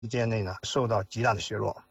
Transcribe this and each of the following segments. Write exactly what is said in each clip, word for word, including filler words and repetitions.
时间内呢受到极大的削弱。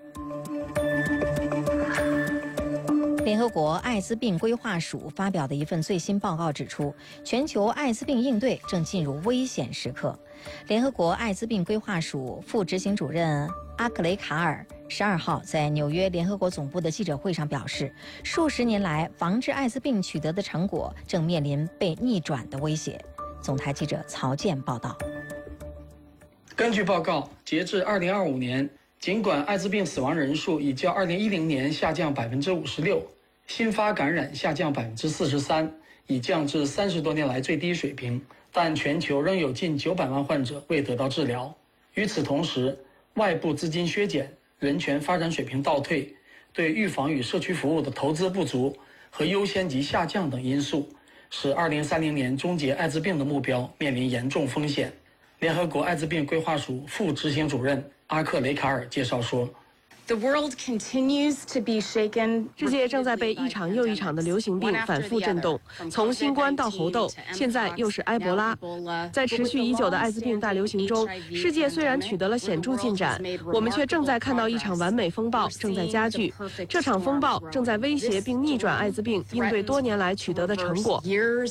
联合国艾滋病规划署发表的一份最新报告指出，全球艾滋病应对正进入危险时刻。联合国艾滋病规划署副执行主任阿克雷卡尔十二号在纽约联合国总部的记者会上表示，数十年来防治艾滋病取得的成果正面临被逆转的威胁。总台记者曹健报道。 根据报告，截至二零二五年，尽管艾滋病死亡人数已较二零一零年下降百分之五十六，新发感染下降百分之四十三，已降至三十多年来最低水平，但全球仍有近九百万患者未得到治疗。与此同时，外部资金削减、人权发展水平倒退、对预防与社区服务的投资不足和优先级下降等因素，使二零三零年终结艾滋病的目标面临严重风险。联合国艾滋病规划署副执行主任阿克雷卡尔介绍说， The world continues to be shaken. 世界正在被一场又一场的流行病反复震动，从新冠到猴痘，现在又是埃博拉。在持续已久的艾滋病大流行中，世界虽然取得了显著进展，我们却正在看到一场完美风暴正在加剧。这场风暴正在威胁并逆转艾滋病应对多年来取得的成果。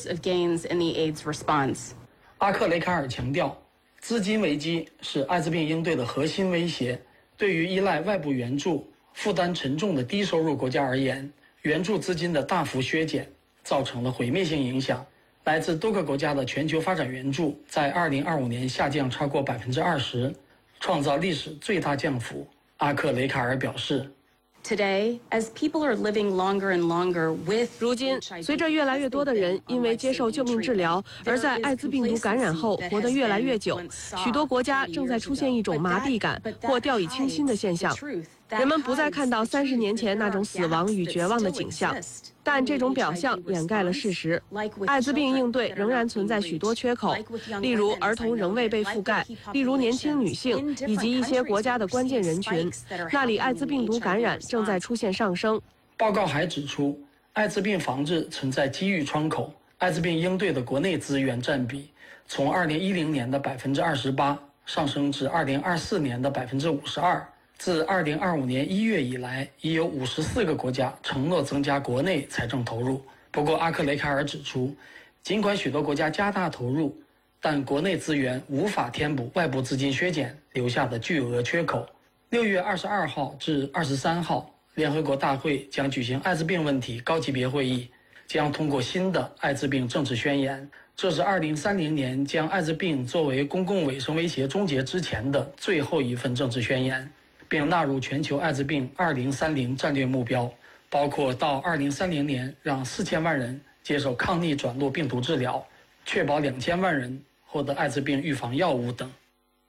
阿克雷卡尔强调，资金危机是艾滋病应对的核心威胁。对于依赖外部援助、负担沉重的低收入国家而言，援助资金的大幅削减造成了毁灭性影响。来自多个国家的全球发展援助在二零二五年下降超过百分之二十，创造历史最大降幅。阿克雷卡尔表示， Today, as people are living longer and longer with 如今，随着越来越多的人因为接受救命治疗，而在艾滋病毒感染后活得越来越久，许多国家正在出现一种麻痹感或掉以轻心的现象。人们不再看到三十年前那种死亡与绝望的景象，但这种表象掩盖了事实。艾滋病应对仍然存在许多缺口，例如儿童仍未被覆盖，例如年轻女性以及一些国家的关键人群，那里艾滋病毒感染正在出现上升。 报告还指出，艾滋病防治存在机遇窗口，艾滋病应对的国内资源占比从二零一零年的百分之二十八上升至二零二四年的百分之五十二。自二零二五年一月以来，已有五十四个国家承诺增加国内财政投入。不过，阿克雷卡尔指出，尽管许多国家加大投入，但国内资源无法填补外部资金削减留下的巨额缺口。六月二十二号至二十三号，联合国大会将举行艾滋病问题高级别会议，将通过新的艾滋病政治宣言。这是二零三零年将艾滋病作为公共卫生威胁终结之前的最后一份政治宣言，并纳入全球艾滋病二零三零战略目标，包括到二零三零年让四千万人接受抗逆转录病毒治疗，确保两千万人获得艾滋病预防药物等。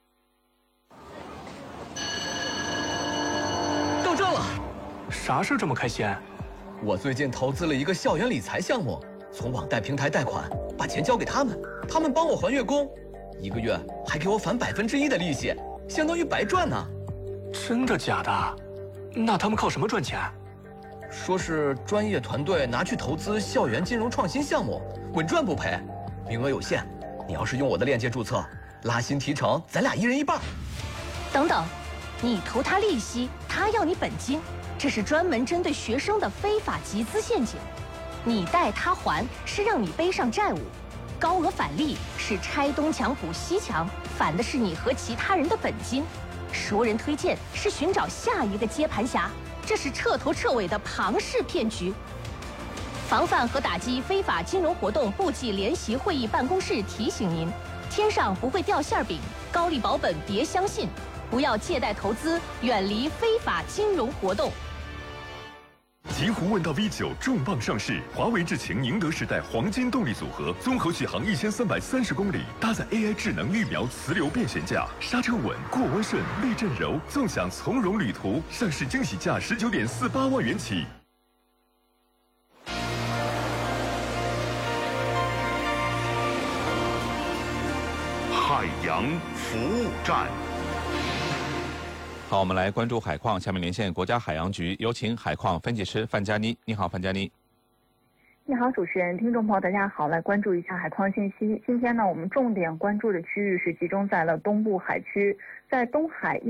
到账了！ 啥事这么开心？ 我最近投资了一个校园理财项目，从网贷平台贷款，把钱交给他们，他们帮我还月供，一个月还给我返百分之一的利息，相当于白赚呢。 真的假的？那他们靠什么赚钱？ 说是专业团队拿去投资校园金融创新项目，稳赚不赔，名额有限。你要是用我的链接注册，拉新提成，咱俩一人一半。 等等，你投他利息，他要你本金，这是专门针对学生的非法集资陷阱。你贷他还是让你背上债务，高额返利是拆东墙补西墙，返的是你和其他人的本金。熟人推荐是寻找下一个接盘侠，这是彻头彻尾的庞氏骗局。防范和打击非法金融活动部际联席会议办公室提醒您：天上不会掉馅饼，高利保本别相信，不要借贷投资，远离非法金融活动。 极狐问道 V 九 重磅上市，华为智擎宁德时代黄金动力组合，综合续航一千三百三十公里，搭载 A I 智能预瞄磁流变悬架，刹车稳，过弯顺，避震柔，纵享从容旅途。上市惊喜价十九点四八万元起。 海洋服务站。 好，我们来关注海况。下面连线国家海洋局，有请海况分析师范佳妮。你好，范佳妮。 你好，主持人，听众朋友，大家好，来关注一下海况信息。今天呢，我们重点关注的区域是集中在了东部海区，在东海